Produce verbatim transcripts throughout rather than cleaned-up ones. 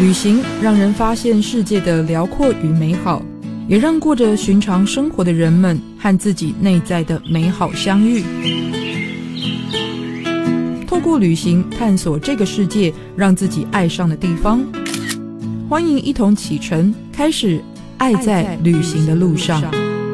旅行让人发现世界的辽阔与美好，也让过着寻常生活的人们和自己内在的美好相遇。透过旅行探索这个世界让自己爱上的地方，欢迎一同启程，开始爱在旅行的路上。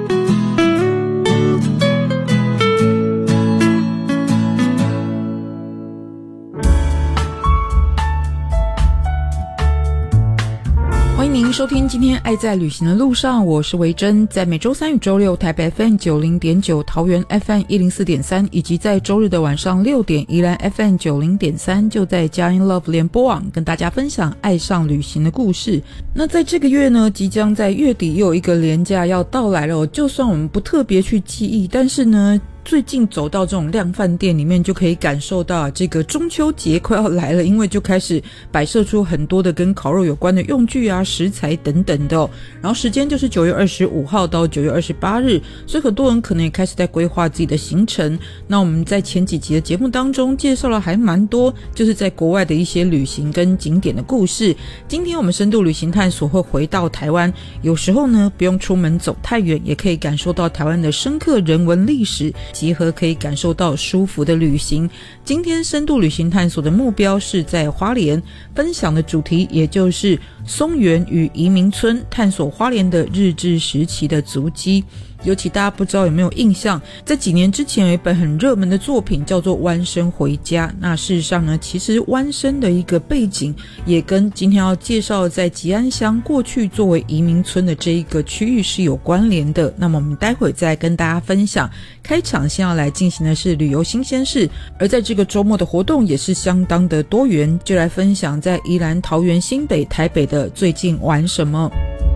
欢迎您收听今天爱在旅行的路上，我是维珍，在每周三与周六台北 F M 九十点九、桃园 F M 一零四点三，以及在周日的晚上六点宜兰 F M 九十点三，就在佳音 Love 联播网跟大家分享爱上旅行的故事。那在这个月呢，即将在月底又有一个连假要到来了，就算我们不特别去记忆，但是呢最近走到这种量贩店里面就可以感受到这个中秋节快要来了，因为就开始摆设出很多的跟烤肉有关的用具啊、食材等等的哦。然后时间就是九月二十五号到九月二十八日，所以很多人可能也开始在规划自己的行程。那我们在前几集的节目当中介绍了还蛮多就是在国外的一些旅行跟景点的故事。今天我们深度旅行探索会回到台湾，有时候呢不用出门走太远，也可以感受到台湾的深刻人文历史，结合可以感受到舒服的旅行。今天深度旅行探索的目标是在花莲，分享的主题也就是松原与移民村，探索花莲的日治时期的足迹。尤其大家不知道有没有印象，在几年之前有一本很热门的作品叫做《湾生回家》。那事实上呢，其实湾生的一个背景也跟今天要介绍的在吉安乡过去作为移民村的这一个区域是有关联的。那么我们待会再跟大家分享。开场先要来进行的是旅游新鲜事，而在这个周末的活动也是相当的多元，就来分享在宜兰、桃园、新北、台北的最近玩什么。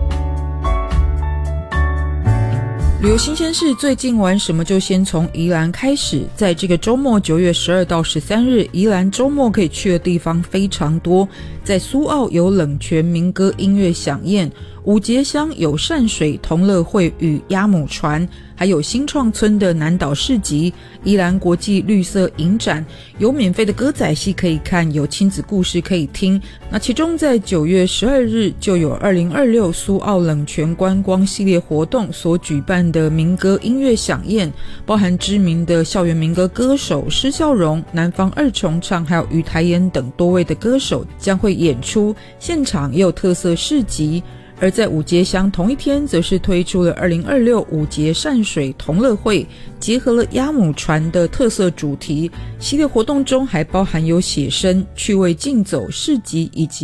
旅游新鲜事最近玩什么，就先从宜兰开始。在这个周末九月十二到十三日，宜兰周末可以去的地方非常多。在苏澳有冷泉民歌音乐响宴，五节乡有善水同乐会与鸭母船，还有新创村的南岛市集，宜兰国际绿色影展，有免费的歌仔戏可以看，有亲子故事可以听。那其中在九月十二日就有二零二六苏澳冷泉观光系列活动所举办的民歌音乐响宴，包含知名的校园民歌歌手施孝荣、南方二重唱还有于台妍等多位的歌手将会演出，现场也有特色市集。而在五节乡同一天则是推出了二零二六五节善水同乐会，结合了鸭母船的特色主题，系列活动中还包含有写生、趣味竞走、市集以及